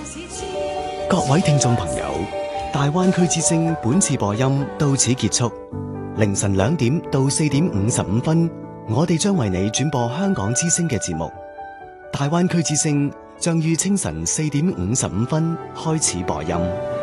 各位聽眾朋友，大灣區之聲本次播音到此結束。凌晨2點到4點55分，我哋將為你轉播香港之聲嘅節目。大灣區之聲將於清晨4點55分開始播音。